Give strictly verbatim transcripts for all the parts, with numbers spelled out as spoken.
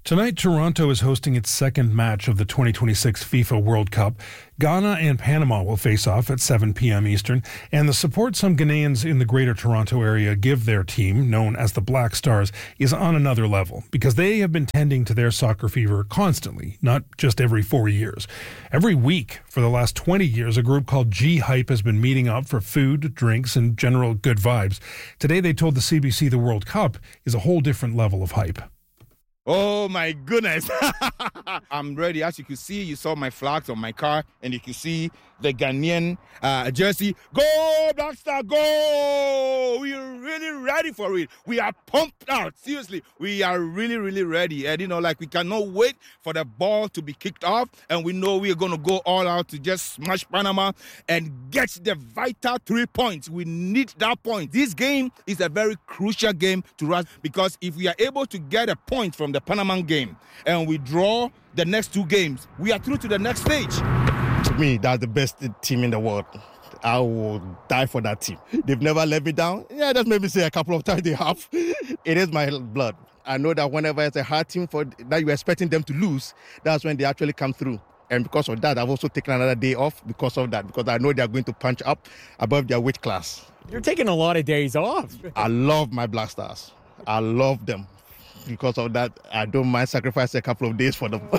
Tonight, Toronto is hosting its second match of the twenty twenty-six FIFA World Cup. Ghana and Panama will face off at seven p.m. Eastern, and the support some Ghanaians in the Greater Toronto area give their team, known as the Black Stars, is on another level because they have been tending to their soccer fever constantly, not just every four years. Every week for the last twenty years, a group called G-Hype has been meeting up for food, drinks, and general good vibes. Today, they told the C B C the World Cup is a whole different level of hype. Oh my goodness. I'm ready. As you can see, you saw my flags on my car, and you can see the Ghanaian uh, jersey. Go, Black Star, go! We're really ready for it. We are pumped out. Seriously, we are really, really ready. And, you know, like, we cannot wait for the ball to be kicked off, and we know we're going to go all out to just smash Panama and get the vital three points. We need that point. This game is a very crucial game to us because if we are able to get a point from the Panama game and we draw the next two games, we are through to the next stage. To me, that's the best team in the world. I will die for that team. They've never let me down. Yeah, that's maybe say a couple of times they have. It is my blood. I know that whenever it's a hard team for that you're expecting them to lose, that's when they actually come through. And because of that, I've also taken another day off because of that, because I know they're going to punch up above their weight class. You're taking a lot of days off. I love my Black Stars. I love them. Because of that, I don't mind sacrificing a couple of days for them.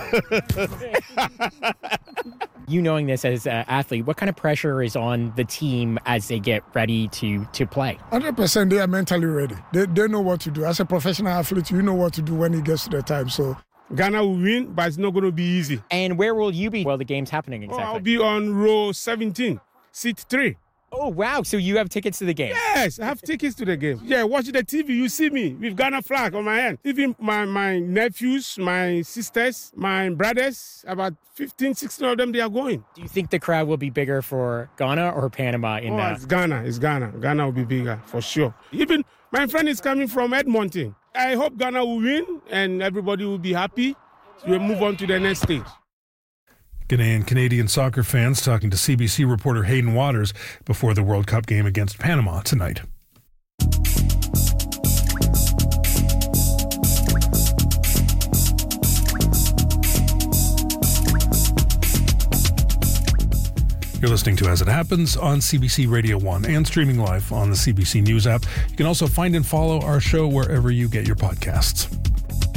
You knowing this as an athlete, what kind of pressure is on the team as they get ready to, to play? one hundred percent they are mentally ready. They, they know what to do. As a professional athlete, you know what to do when it gets to the time. So Ghana will win, but it's not going to be easy. And where will you be while the game's happening exactly? Oh, I'll be on row seventeen, seat three. Oh, wow. So you have tickets to the game? Yes, I have tickets to the game. Yeah, watch the T V. You see me with Ghana flag on my hand. Even my, my nephews, my sisters, my brothers, about fifteen, sixteen of them, they are going. Do you think the crowd will be bigger for Ghana or Panama in oh, that? It's Ghana. It's Ghana. Ghana will be bigger, for sure. Even my friend is coming from Edmonton. I hope Ghana will win and everybody will be happy. So we'll move on to the next stage. Ghanaian Canadian soccer fans talking to C B C reporter Hayden Waters before the World Cup game against Panama tonight. You're listening to As It Happens on C B C Radio one and streaming live on the C B C News app. You can also find and follow our show wherever you get your podcasts.